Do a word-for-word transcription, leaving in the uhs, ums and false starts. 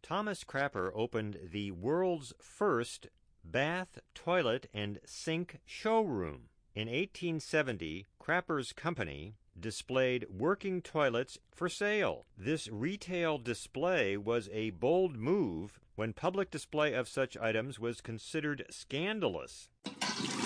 Thomas Crapper opened the world's first bath, toilet, and sink showroom. In eighteen seventy, Crapper's company displayed working toilets for sale. This retail display was a bold move when public display of such items was considered scandalous.